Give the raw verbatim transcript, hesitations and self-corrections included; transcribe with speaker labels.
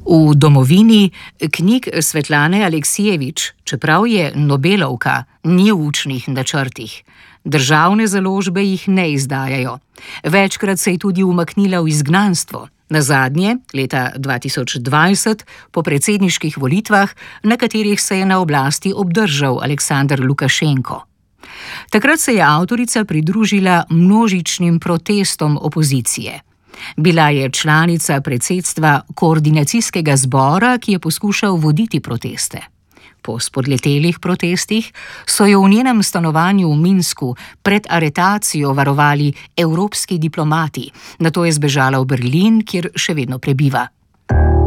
Speaker 1: V domovini knjig Svetlane Aleksijevič, čeprav je Nobelovka, ni v učnih načrtih. Državne založbe jih ne izdajajo. Večkrat se je tudi umaknila v izgnanstvo. Nazadnje, leta dva tisoč dvajset, po predsedniških volitvah, na katerih se je na oblasti obdržal Aleksandr Lukašenko. Takrat se je avtorica pridružila množičnim protestom opozicije. Bila je članica predsedstva koordinacijskega zbora, ki je poskušal voditi proteste. Po spodletelih protestih so jo v njenem stanovanju v Minsku pred aretacijo varovali evropski diplomati, nato je zbežala v Berlin, kjer še vedno prebiva.